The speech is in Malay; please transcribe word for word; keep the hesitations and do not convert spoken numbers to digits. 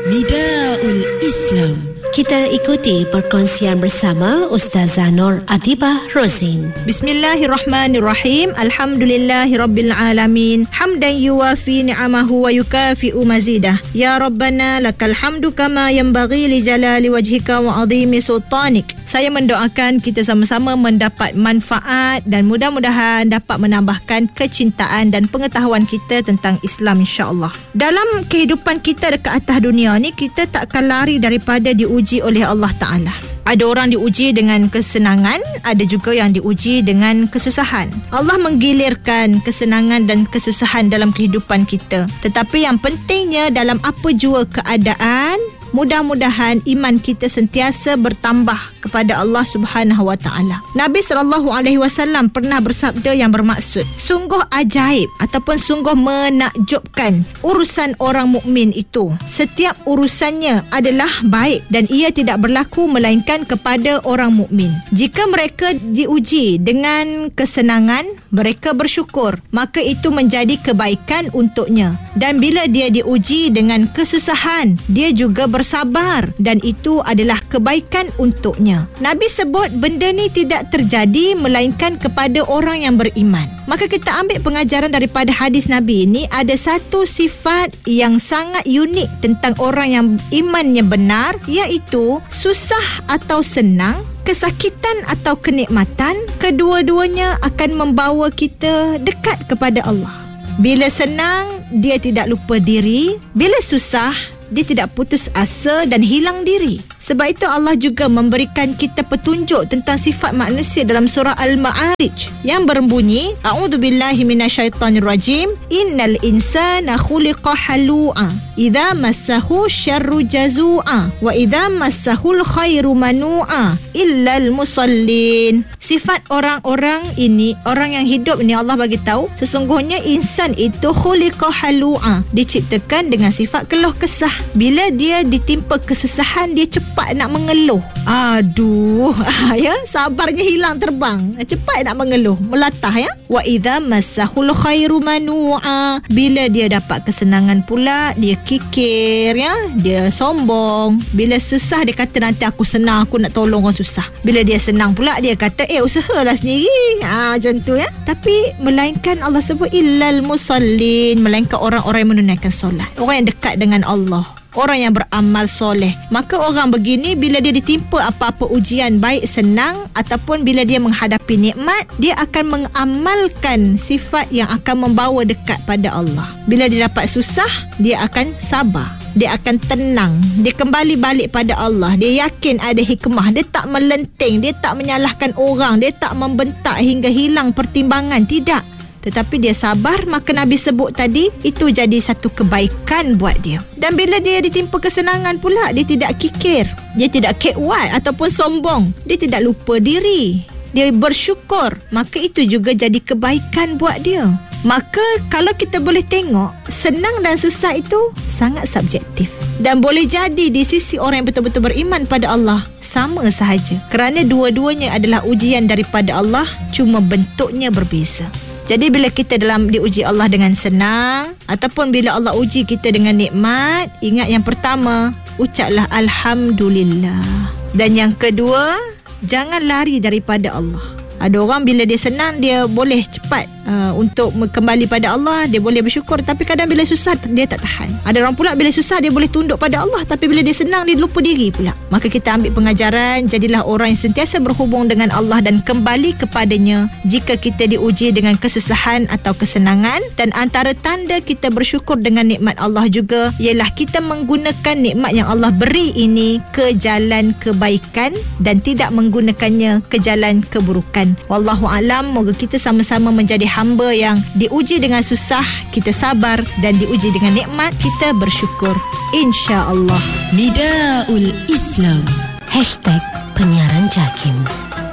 Nidaul Islam. Kita ikuti perkongsian bersama Ustazah Nur Adibah Rozin. Bismillahirrahmanirrahim. Alhamdulillahirabbil alamin. Hamdan yuwafi ni'amahu wa yukafi'u mazidah. Ya Rabbana lakal hamdu kama yanbaghi li jalali wajhika wa 'azimi sultanik. Saya mendoakan kita sama-sama mendapat manfaat dan mudah-mudahan dapat menambahkan kecintaan dan pengetahuan kita tentang Islam, insya-Allah. Dalam kehidupan kita dekat atas dunia ni, kita takkan lari daripada diuji oleh Allah Ta'ala. Ada orang diuji dengan kesenangan, ada juga yang diuji dengan kesusahan. Allah menggilirkan kesenangan dan kesusahan dalam kehidupan kita. Tetapi yang pentingnya dalam apa jua keadaan, mudah-mudahan iman kita sentiasa bertambah kepada Allah Subhanahu Wa Taala. Nabi sallallahu alaihi wasallam pernah bersabda yang bermaksud, sungguh ajaib ataupun sungguh menakjubkan urusan orang mukmin itu. Setiap urusannya adalah baik dan ia tidak berlaku melainkan kepada orang mukmin. Jika mereka diuji dengan kesenangan, mereka bersyukur, maka itu menjadi kebaikan untuknya. Dan bila dia diuji dengan kesusahan, dia juga ber bersabar dan itu adalah kebaikan untuknya. Nabi sebut benda ni tidak terjadi melainkan kepada orang yang beriman. Maka kita ambil pengajaran daripada hadis Nabi ini, ada satu sifat yang sangat unik tentang orang yang imannya benar, iaitu susah atau senang, kesakitan atau kenikmatan, kedua-duanya akan membawa kita dekat kepada Allah. Bila senang, dia tidak lupa diri. Bila susah, dia tidak putus asa dan hilang diri. Sebab itu Allah juga memberikan kita petunjuk tentang sifat manusia dalam surah Al-Ma'arij yang berbunyi, A'udzubillahi minasyaitanirrajim, Innal insana khuliqa halu'a, idza massahu syarru jazu'a, wa idza massahul khairu manu'a, illal musallin. Sifat orang-orang ini, orang yang hidup ni, Allah bagi tahu sesungguhnya insan itu khuliqa halu'a, diciptakan dengan sifat keluh kesah. Bila dia ditimpa kesusahan, dia cepat nak mengeluh. Aduh, ya, sabarnya hilang terbang. Cepat nak mengeluh, melatah, ya. Wa idza massahul khairu manu'a. Bila dia dapat kesenangan pula, dia kikir, ya. Dia sombong. Bila susah, dia kata nanti aku senang, aku nak tolong orang susah. Bila dia senang pula, dia kata eh usahalah sendiri. Ah, macam tu, ya. Tapi melainkan Allah sebut illal musallin, melainkan orang-orang yang menunaikan solat, orang yang dekat dengan Allah, orang yang beramal soleh. Maka orang begini bila dia ditimpa apa-apa ujian, baik senang ataupun bila dia menghadapi nikmat, dia akan mengamalkan sifat yang akan membawa dekat pada Allah. Bila dia dapat susah, dia akan sabar, dia akan tenang, dia kembali balik pada Allah, dia yakin ada hikmah, dia tak melenting, dia tak menyalahkan orang, dia tak membentak hingga hilang pertimbangan, tidak. Tetapi dia sabar, maka Nabi sebut tadi, itu jadi satu kebaikan buat dia. Dan bila dia ditimpa kesenangan pula, dia tidak kikir, dia tidak kekuat ataupun sombong, dia tidak lupa diri, dia bersyukur, maka itu juga jadi kebaikan buat dia. Maka kalau kita boleh tengok, senang dan susah itu sangat subjektif, dan boleh jadi di sisi orang yang betul-betul beriman pada Allah sama sahaja, kerana dua-duanya adalah ujian daripada Allah, cuma bentuknya berbeza. Jadi bila kita dalam diuji Allah dengan senang ataupun bila Allah uji kita dengan nikmat, ingat yang pertama, ucaplah Alhamdulillah. Dan yang kedua, jangan lari daripada Allah. Ada orang bila dia senang, dia boleh cepat uh, untuk kembali pada Allah, dia boleh bersyukur. Tapi kadang bila susah, dia tak tahan. Ada orang pula bila susah, dia boleh tunduk pada Allah, tapi bila dia senang, dia lupa diri pula. Maka kita ambil pengajaran, jadilah orang yang sentiasa berhubung dengan Allah dan kembali kepadanya jika kita diuji dengan kesusahan atau kesenangan. Dan antara tanda kita bersyukur dengan nikmat Allah juga ialah kita menggunakan nikmat yang Allah beri ini ke jalan kebaikan dan tidak menggunakannya ke jalan keburukan. Wallahu alam. Moga kita sama-sama menjadi hamba yang diuji dengan susah, kita sabar, dan diuji dengan nikmat, kita bersyukur, insya-Allah. Nidaul Islam. Hashtag Penyiaran Jakim.